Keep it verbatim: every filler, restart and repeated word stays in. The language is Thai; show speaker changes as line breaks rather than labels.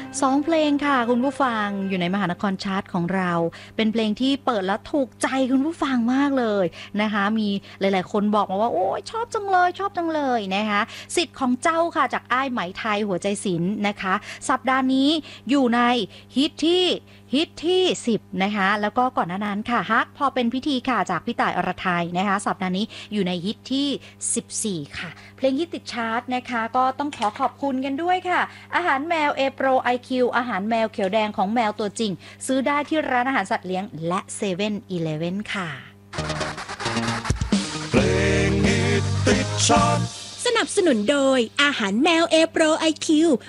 สองเพลงค่ะคุณผู้ฟังอยู่ในมหานครชาร์ตของเราเป็นเพลงที่เปิดแล้วถูกใจคุณผู้ฟังมากเลยนะคะมีหลายๆคนบอกมาว่าโอ้ยชอบจังเลยชอบจังเลยนะคะสิทธิ์ของเจ้าค่ะจากอ้ายไหมไทยหัวใจศิลป์นะคะสัปดาห์นี้อยู่ในฮิตที่ฮิตที่สิบนะคะแล้วก็ก่อนหน้านั้นค่ะฮักพอเป็นพิธีค่ะจากพี่ต่ายอรไทยนะคะสัปดาห์นี้อยู่ในฮิตที่สิบสี่ค่ะเพลงฮิตติดชาร์ตนะคะก็ต้องขอขอบคุณกันด้วยค่ะอาหารแมว A Pro ไอ คิว อาหารแมวเขียวแดงของแมวตัวจริงซื้อได้ที่ร้านอาหารสัตว์เลี้ยงและเซเว่นอีเลฟเว่นค่ะ
เพลงฮิตติดชาร์ต
สนับสนุนโดยอาหารแมว A Pro ไอ คิว